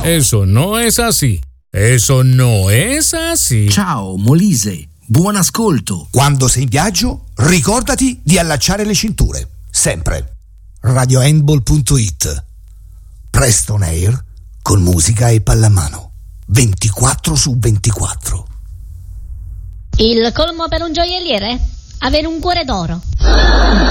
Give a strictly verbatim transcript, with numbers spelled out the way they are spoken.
Eso no es así. Eso no es así. Ciao, Molise. Buon ascolto. Quando sei in viaggio, ricordati di allacciare le cinture. Sempre. radio handball punto it. Presto on air con musica e pallamano. ventiquattro su ventiquattro. Il colmo per un gioielliere? Avere un cuore d'oro.